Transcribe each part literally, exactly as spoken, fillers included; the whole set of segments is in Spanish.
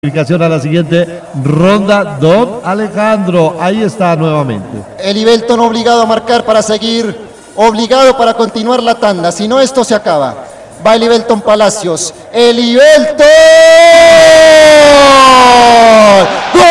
Clasificación a la siguiente ronda, don Alejandro, ahí está nuevamente. El Ibelton obligado a marcar para seguir, obligado para continuar la tanda, si no esto se acaba. Va el Ibelton Palacios, el Ibelton, ¡gol!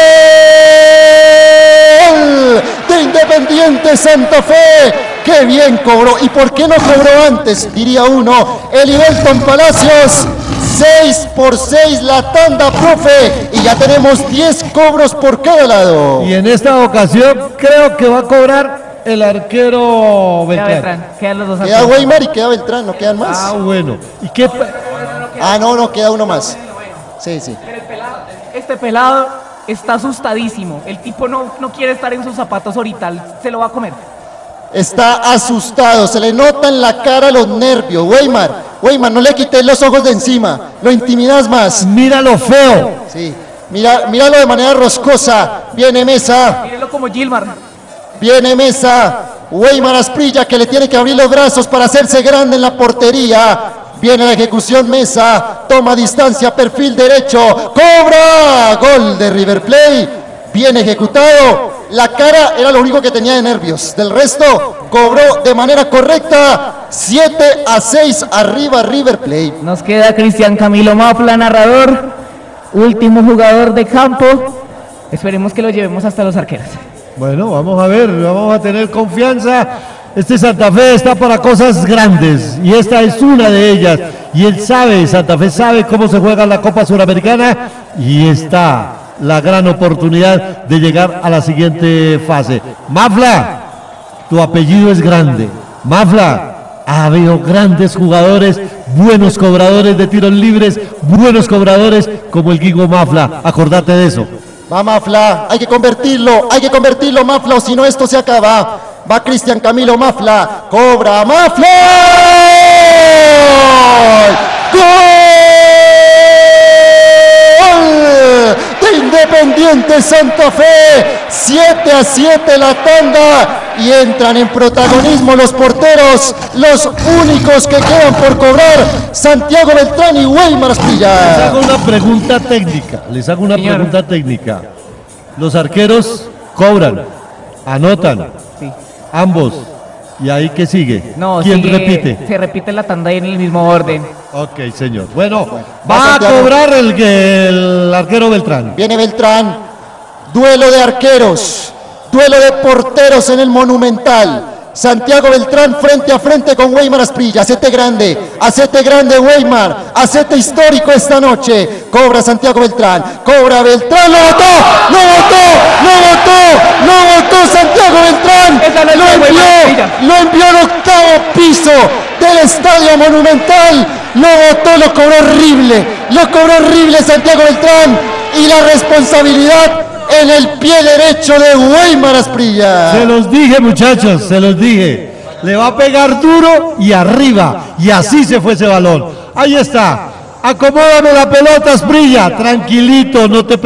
De Independiente Santa Fe, ¡qué bien cobró! ¿Y por qué no cobró antes? Diría uno, el Ibelton Palacios. seis por seis la tanda, profe, y ya tenemos diez cobros por cada lado. Y en esta ocasión creo que va a cobrar el arquero Beltrán. Queda Beltrán, quedan los dos Queda arqueros. Weimar y queda Beltrán, ¿no quedan más? Ah, bueno. ¿Y qué? Ah, no, no, queda uno más. Sí, sí. Pero el pelado, este pelado está asustadísimo. El tipo no, no quiere estar en sus zapatos ahorita, se lo va a comer. Está asustado, se le nota en la cara los nervios. Weimar, Weimar, no le quites los ojos de encima, lo intimidas más. Míralo feo. Sí, mira, míralo de manera roscosa. Viene Mesa, Mírenlo como Gilmar. viene Mesa. Weimar Asprilla, que le tiene que abrir los brazos para hacerse grande en la portería. Viene la ejecución Mesa, toma distancia, perfil derecho, cobra, gol de River Plate, bien ejecutado. La cara era lo único que tenía de nervios, del resto cobró de manera correcta. Siete a seis arriba River Plate. Nos queda Cristian Camilo Mafla, narrador, último jugador de campo. Esperemos que lo llevemos hasta los arqueros. Bueno, vamos a ver, vamos a tener confianza. Este Santa Fe está para cosas grandes y esta es una de ellas. Y él sabe, Santa Fe sabe cómo se juega la Copa Suramericana y está la gran oportunidad de llegar a la siguiente fase. Mafla, tu apellido es grande. Mafla, ha habido grandes jugadores, buenos cobradores de tiros libres, buenos cobradores como el Guigo Mafla. Acordate de eso. Va Mafla, hay que convertirlo, hay que convertirlo Mafla, o si no esto se acaba. Va Cristian Camilo Mafla, cobra Mafla. ¡Gol! De Independiente Santa Fe, siete a siete la tanda y entran en protagonismo los porteros, los únicos que quedan por cobrar, Santiago Beltrán y Weimar Les Asprilla. hago una pregunta técnica, les hago una Señor. pregunta técnica. Los arqueros cobran, anotan, Sí. ambos. ¿Y ahí qué sigue? No, ¿Quién sigue- repite? Se repite la tanda en el mismo orden. Ok, señor. Bueno, va va a Santiago. cobrar el, el arquero Beltrán. Viene Beltrán, duelo de arqueros, duelo de porteros en el Monumental. Santiago Beltrán frente a frente con Weimar Asprilla. Acete grande, acete grande Weimar, acete histórico esta noche. Cobra Santiago Beltrán, cobra Beltrán, lo botó, lo botó, lo botó, lo botó Santiago Beltrán. Esa no es Lo de Weimar envió, Asprilla. lo envió al octavo piso del Estadio Monumental. Lo botó, lo cobró horrible, lo cobró horrible Santiago Beltrán. Y la responsabilidad en el pie derecho de Weimar Asprilla. Se los dije, muchachos, se los dije. Le va a pegar duro y arriba. Y así se fue ese balón. Ahí está. Acomódame la pelota, Asprilla. Tranquilito, no te